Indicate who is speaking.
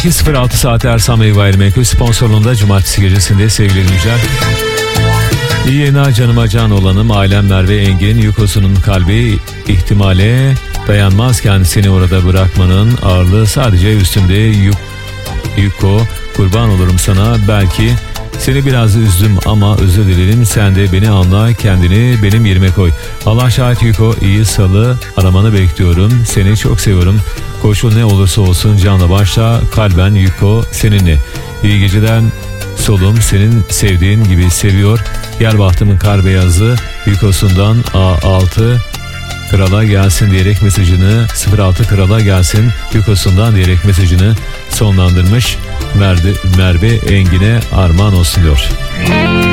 Speaker 1: 22.06 saat Ersan Bey Gayrimenkul sponsorluğunda cumartesi gecesinde sevgili dinleyiciler. İyi yayınlar canıma can olanım, ailem Merve Engin, Yuko'sunun kalbi ihtimale dayanmazken seni orada bırakmanın ağırlığı sadece üstümde. Yuko, kurban olurum sana, belki seni biraz üzdüm ama özür dilerim, sen de beni anla, kendini benim yerime koy. Allah şahit Yuko, iyi salı aramanı bekliyorum, seni çok seviyorum, koşul ne olursa olsun canla başla kalben Yuko seninle. İyi geceler solum, senin sevdiğin gibi seviyor, gel bahtımın kar beyazı Yuko'sundan A6 krala gelsin diyerek mesajını, 06 krala gelsin Yuko'sundan diyerek mesajını sonlandırmış. Merve Engin'e armağan olsun diyor.